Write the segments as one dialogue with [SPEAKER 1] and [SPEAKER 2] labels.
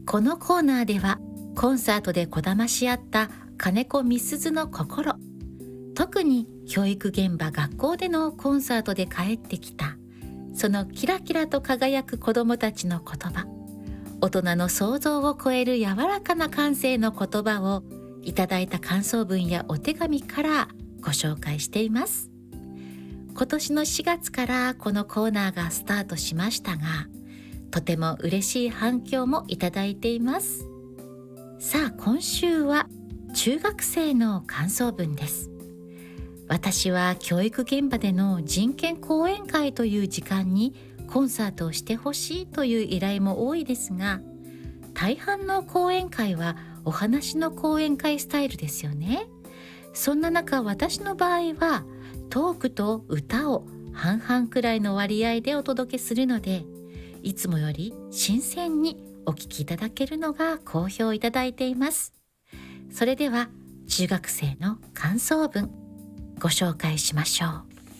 [SPEAKER 1] このコーナーではコンサートでこだまし合った金子みすずの心、特に教育現場学校でのコンサートで帰ってきたそのキラキラと輝く子どもたちの言葉、大人の想像を超える柔らかな感性の言葉をいただいた感想文やお手紙からご紹介しています。今年の4月からこのコーナーがスタートしましたが、とても嬉しい反響もいただいています。さあ、今週は中学生の感想文です。私は教育現場での人権講演会という時間にコンサートをしてほしいという依頼も多いですが、大半の講演会はお話の講演会スタイルですよね。そんな中、私の場合はトークと歌を半々くらいの割合でお届けするので、いつもより新鮮にお聞きいただけるのが好評いただいています。それでは中学生の感想文ご紹介しましょう。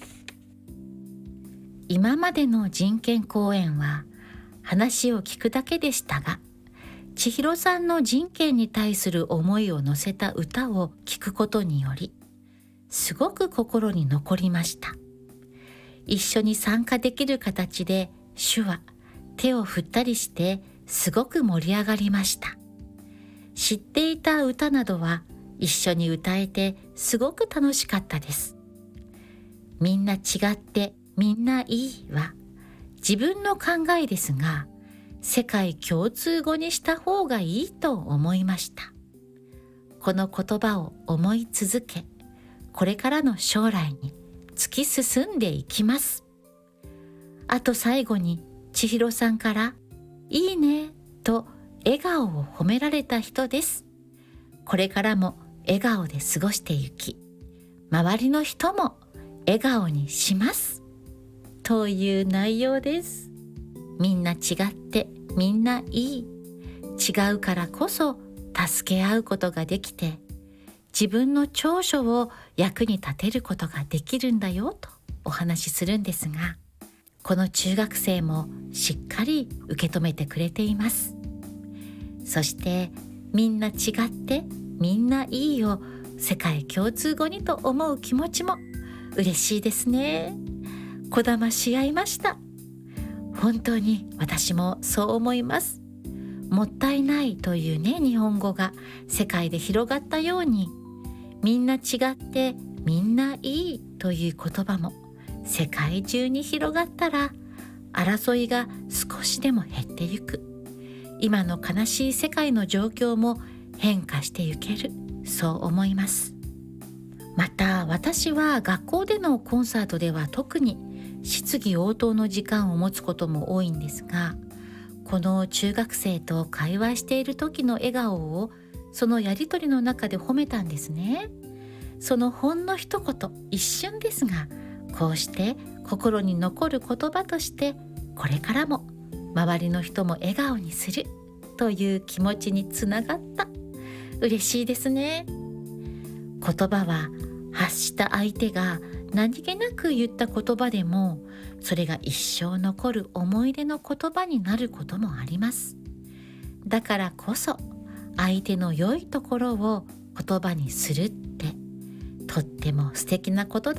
[SPEAKER 1] 今までの人権講演は話を聞くだけでしたが、千尋さんの人権に対する思いを乗せた歌を聞くことにより、すごく心に残りました。一緒に参加できる形で手話、手を振ったりしてすごく盛り上がりました。知っていた歌などは一緒に歌えてすごく楽しかったです。みんな違ってみんないいは自分の考えですが、世界共通語にした方がいいと思いました。この言葉を思い続け、これからの将来に突き進んでいきます。あと最後に千尋さんからいいねと笑顔を褒められた人です。これからも笑顔で過ごしていき、周りの人も笑顔にしますという内容です。みんな違ってみんないい、違うからこそ助け合うことができて、自分の長所を役に立てることができるんだよとお話しするんですが、この中学生もしっかり受け止めてくれています。そしてみんな違ってみんないいを世界共通語にと思う気持ちも嬉しいですね。こだまし合いました。本当に私もそう思います。もったいないというね、日本語が世界で広がったように、みんな違ってみんないいという言葉も世界中に広がったら、争いが少しでも減ってゆく。今の悲しい世界の状況も変化してゆける、そう思います。また私は学校でのコンサートでは特に質疑応答の時間を持つことも多いんですが、この中学生と会話している時の笑顔をそのやりとりの中で褒めたんですね。そのほんの一言、一瞬ですが、こうして心に残る言葉として、これからも周りの人も笑顔にするという気持ちにつながった。嬉しいですね。言葉は発した相手が何気なく言った言葉でも、それが一生残る思い出の言葉になることもあります。だからこそ相手の良いところを言葉にするって、とっても素敵なことだ